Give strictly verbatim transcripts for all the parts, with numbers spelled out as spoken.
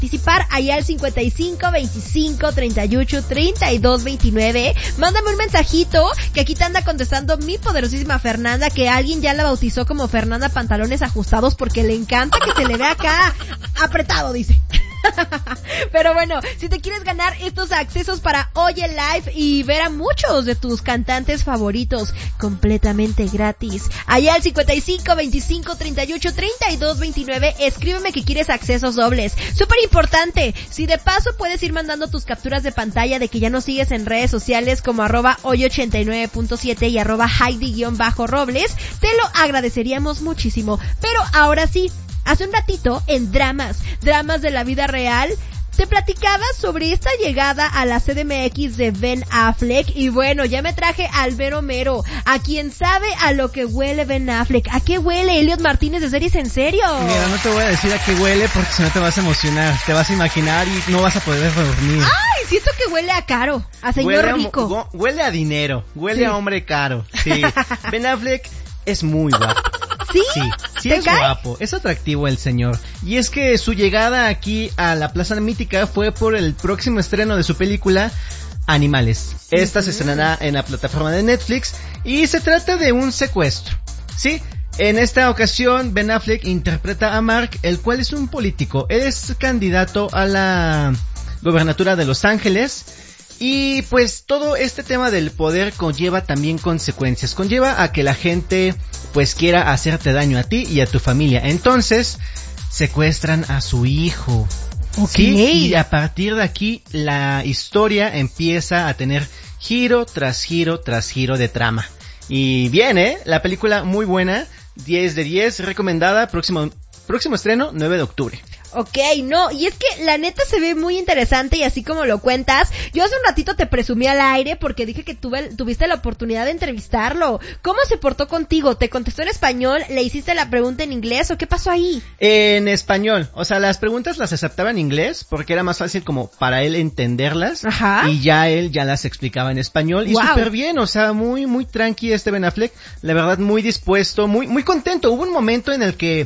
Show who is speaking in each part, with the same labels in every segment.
Speaker 1: participar allá al cincuenta y cinco, veinticinco, treinta y ocho, treinta y dos, veintinueve. Mándame un mensajito que aquí te anda contestando mi poderosísima Fernanda, que alguien ya la bautizó como Fernanda Pantalones Ajustados porque le encanta que se le vea acá apretado, dice. Pero bueno, si te quieres ganar estos accesos para Oye Live y ver a muchos de tus cantantes favoritos completamente gratis, allá al cincuenta y cinco, veinticinco, treinta y ocho, treinta y dos, veintinueve, escríbeme que quieres accesos dobles. Súper importante, si de paso puedes ir mandando tus capturas de pantalla de que ya nos sigues en redes sociales como arroba hoy ochenta y nueve punto siete y arroba Heidi-Robles, te lo agradeceríamos muchísimo. Pero ahora sí, hace un ratito en Dramas, Dramas de la Vida Real, te platicaba sobre esta llegada a la C D M X de Ben Affleck y bueno, ya me traje al mero mero, a quien sabe a lo que huele Ben Affleck. ¿A qué huele Elliot Martínez de Series en Serio?
Speaker 2: Mira, no te voy a decir a qué huele porque si no te vas a emocionar, te vas a imaginar y no vas a poder dormir.
Speaker 1: Ay, siento que huele a caro, a señor
Speaker 2: huele
Speaker 1: rico.
Speaker 2: A, huele a dinero, huele sí. a hombre caro. Sí, Ben Affleck es muy guapo.
Speaker 1: ¿Sí?
Speaker 2: Sí, sí es cae? guapo, es atractivo el señor. Y es que su llegada aquí a la Plaza Mítica fue por el próximo estreno de su película Animales. Esta uh-huh. se estrenará en la plataforma de Netflix y se trata de un secuestro. Sí, en esta ocasión Ben Affleck interpreta a Mark, el cual es un político. Él es candidato a la gobernatura de Los Ángeles. Y pues todo este tema del poder conlleva también consecuencias, conlleva a que la gente pues quiera hacerte daño a ti y a tu familia. Entonces secuestran a su hijo.
Speaker 1: Okay.
Speaker 2: ¿Sí? Y a partir de aquí la historia empieza a tener giro tras giro tras giro de trama. Y bien, ¿eh? La película muy buena, diez de diez, recomendada, próximo, próximo estreno, nueve de octubre.
Speaker 1: Ok, no, y es que la neta se ve muy interesante y así como lo cuentas, yo hace un ratito te presumí al aire porque dije que tuve, tuviste la oportunidad de entrevistarlo. ¿Cómo se portó contigo? ¿Te contestó en español? ¿Le hiciste la pregunta en inglés o qué pasó ahí?
Speaker 2: En español, o sea, las preguntas las aceptaba en inglés porque era más fácil como para él entenderlas.
Speaker 1: Ajá.
Speaker 2: Y ya él ya las explicaba en español y wow. súper bien, o sea, muy, muy tranqui este Ben Affleck, la verdad muy dispuesto, muy, muy contento. Hubo un momento en el que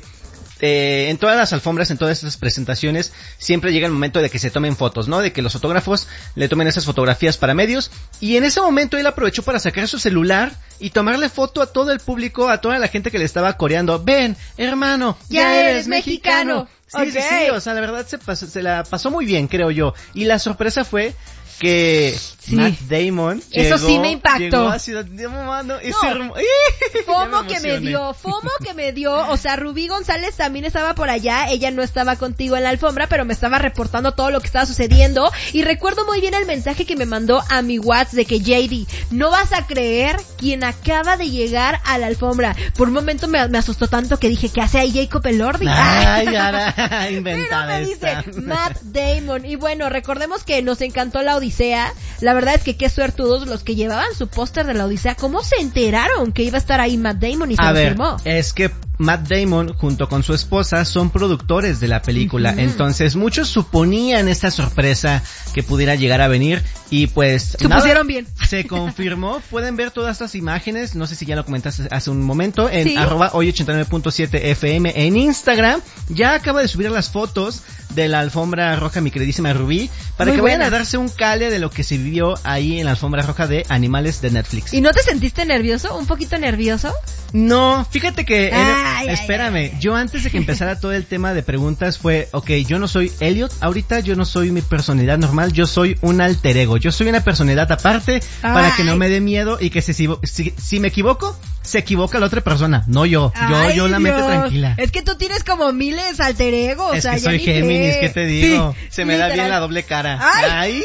Speaker 2: Eh, en todas las alfombras, en todas estas presentaciones, siempre llega el momento de que se tomen fotos, ¿no? De que los fotógrafos le tomen esas fotografías para medios. Y en ese momento él aprovechó para sacar su celular y tomarle foto a todo el público, a toda la gente que le estaba coreando. Ven, hermano, ya, ya eres, eres mexicano. mexicano. Sí, okay. sí, sí, o sea, la verdad se, pasó, se la pasó muy bien, creo yo. Y la sorpresa fue que sí. Matt Damon
Speaker 1: Eso
Speaker 2: llegó,
Speaker 1: sí me impactó.
Speaker 2: Llegó a Ciudad de Mamando, ese
Speaker 1: no.
Speaker 2: hermo...
Speaker 1: FOMO me que me dio, FOMO que me dio, o sea, Rubí González también estaba por allá, ella no estaba contigo en la alfombra, pero me estaba reportando todo lo que estaba sucediendo, y recuerdo muy bien el mensaje que me mandó a mi WhatsApp de que J D, no vas a creer quién acaba de llegar a la alfombra. Por un momento me, me asustó tanto que dije, ¿qué hace ahí Jacob Elordi?
Speaker 2: Ay, ahora, inventada
Speaker 1: Pero me dice, Matt Damon, y bueno, recordemos que nos encantó la Odisea, la verdad es que qué suertudos los que llevaban su póster de la Odisea. ¿Cómo se enteraron que iba a estar ahí Matt Damon y se
Speaker 2: a
Speaker 1: lo
Speaker 2: ver,
Speaker 1: firmó?
Speaker 2: Es que Matt Damon junto con su esposa son productores de la película, uh-huh. entonces muchos suponían esta sorpresa que pudiera llegar a venir y pues
Speaker 1: supusieron bien.
Speaker 2: Se confirmó, pueden ver todas estas imágenes, no sé si ya lo comentaste hace un momento, en
Speaker 1: ¿Sí?
Speaker 2: arroba hoy ochenta y nueve punto siete F M en Instagram, ya acaba de subir las fotos de la alfombra roja mi queridísima Rubí, para Muy que buena. vayan a darse un cale de lo que se vivió ahí en la alfombra roja de Animales de Netflix.
Speaker 1: ¿Y no te sentiste nervioso? ¿Un poquito nervioso?
Speaker 2: No, fíjate que
Speaker 1: ay,
Speaker 2: en,
Speaker 1: ay,
Speaker 2: espérame,
Speaker 1: ay, ay.
Speaker 2: yo antes de que empezara todo el tema de preguntas fue, okay, yo no soy Elliot, ahorita yo no soy mi personalidad normal, yo soy un alter ego, yo soy una personalidad aparte ay. para que no me dé miedo y que se, si, si, si me equivoco, se equivoca la otra persona, no yo, yo,
Speaker 1: ay,
Speaker 2: yo la mente tranquila.
Speaker 1: Es que tú tienes como miles alter egos,
Speaker 2: es
Speaker 1: o sea,
Speaker 2: que soy Géminis, ¿qué te digo? Sí, se me literal. da bien la doble cara.
Speaker 1: Ay.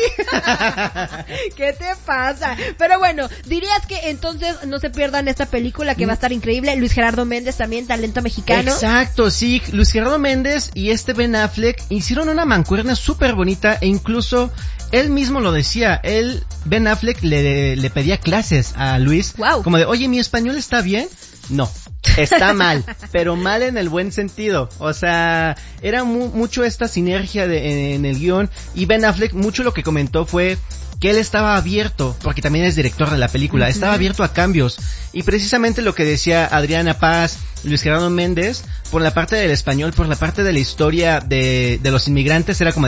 Speaker 1: Ay. ¿Qué te pasa? Pero bueno, dirías que entonces no se pierdan esta película que va a estar increíble. Luis Gerardo Méndez también, talento mexicano.
Speaker 2: Exacto, sí, Luis Gerardo Méndez y este Ben Affleck hicieron una mancuerna súper bonita e incluso él mismo lo decía, él, Ben Affleck le, le pedía clases a Luis,
Speaker 1: wow.
Speaker 2: como de, oye, ¿mi español está bien? No, está mal, pero mal en el buen sentido, o sea, era mu- mucho esta sinergia de, en, en el guión, y Ben Affleck mucho lo que comentó fue que él estaba abierto, porque también es director de la película, uh-huh. estaba abierto a cambios, y precisamente lo que decía Adriana Paz, Luis Gerardo Méndez, por la parte del español, por la parte de la historia de, de los inmigrantes, era como